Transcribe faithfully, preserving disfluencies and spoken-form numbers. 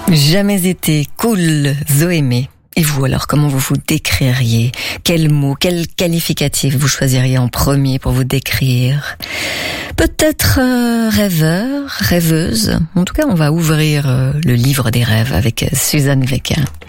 Jamais été cool, Zoémé. Et vous alors, comment vous vous décririez? Quels mots, quels qualificatifs vous choisiriez en premier pour vous décrire? Peut-être euh, rêveur, rêveuse. En tout cas, on va ouvrir euh, le livre des rêves avec Suzanne Wecker.